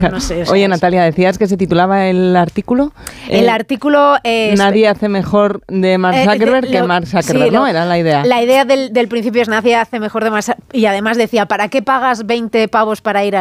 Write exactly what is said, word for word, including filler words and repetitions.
No sé, o sea, Oye, Natalia, decías que se titulaba el artículo. El eh, artículo es... Nadie hace mejor de Mark Eh, Zuckerberg de- que lo- Mark Zuckerberg, sí, ¿no? lo- Era la idea. La idea del, del principio es nadie hace mejor de más... Y además decía, ¿para qué pagas veinte pavos para ir a